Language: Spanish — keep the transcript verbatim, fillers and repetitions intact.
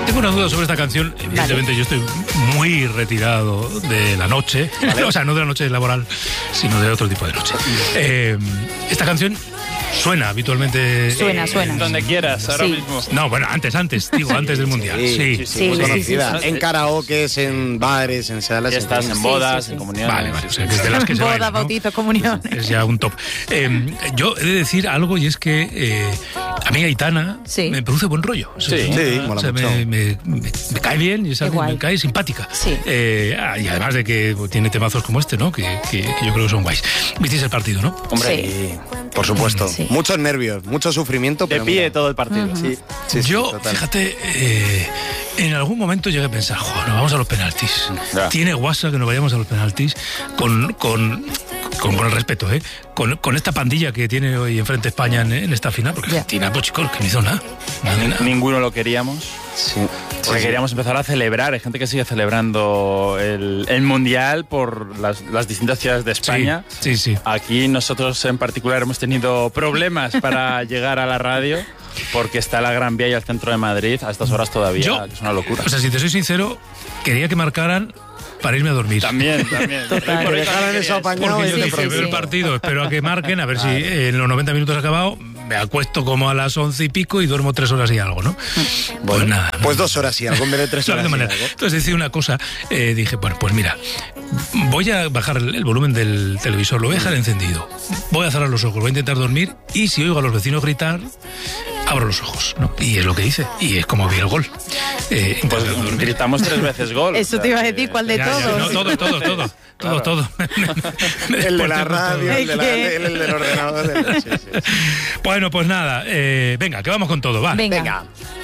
Tengo una duda sobre esta canción. Evidentemente vale. Yo estoy muy retirado de la noche, ¿vale? O sea, no de la noche laboral, sino de otro tipo de noche. Eh, esta canción suena habitualmente. Suena, eh, suena. Donde quieras, ahora sí. mismo. No, bueno, antes, antes, digo, antes del Mundial. Sí, sí, sí, sí, sí, muy sí, conocida. sí, sí. En karaokes, en bares, en salas. Estás en bodas, sí, sí, sí. en comuniones. Vale, vale, o sea, que es de las que se Boda, bailan, ¿no? bautizo, comunión. Es ya un top. Eh, yo he de decir algo y es que eh, a mí Aitana sí. me produce buen rollo. O sea, Sí, es, sí, o mola sea, mucho. me, me, me, me cae bien y es alguien, me cae simpática. Sí. Eh, y además de que tiene temazos como este, ¿no? Que, que, que yo creo que son guays. ¿Visteis el partido, no? Hombre, Sí. por supuesto. Sí. Muchos nervios, mucho sufrimiento. De pero pie mira. todo el partido. Uh-huh. Sí, sí, sí, Yo, total. fíjate, eh, en algún momento llegué a pensar, joder, nos vamos a los penaltis. Ya. Tiene guasa que nos vayamos a los penaltis con, con, con, con el respeto, ¿eh? Con, con esta pandilla que tiene hoy enfrente España en, en esta final, porque Ya. Argentina, pues chicos, que no hizo nada. Nada de nada. Ninguno lo queríamos. Sí. Porque Sí, queríamos empezar a celebrar. Hay gente que sigue celebrando el, el Mundial por las, las distintas ciudades de España. Sí, sí, sí. Aquí nosotros en particular hemos tenido problemas para llegar a la radio porque está la Gran Vía y el centro de Madrid a estas horas todavía, Yo- que es una locura. O sea, si te soy sincero, quería que marcaran para irme a dormir. También, también. Total. Por Que ahí dejaran también eso quería apañado Porque y yo de dije, pronto. veo el sí. partido, espero a que marquen, a ver si en los noventa minutos ha acabado, me acuesto como a las once y pico y duermo tres horas y algo, ¿no? Pues nada. Pues dos horas y algo en vez de tres De horas. alguna y manera. algo. Entonces decía una cosa, eh, dije, bueno, pues mira, voy a bajar el, el volumen del televisor, lo voy a dejar encendido, voy a cerrar los ojos, voy a intentar dormir y si oigo a los vecinos gritar, abro los ojos, ¿no? Y es lo que hice, y es como vi el gol. Eh, Pues intenté dormir. gritamos tres veces gol. Eso te iba a decir, ¿cuál de Ya, ya, todos? no, todo, todo, todo, todo, todo. El de la radio, el, de la, ¿Qué? el, el del ordenador. El, sí, sí. Bueno, pues nada, eh, venga, que vamos con todo, va. Venga. Venga.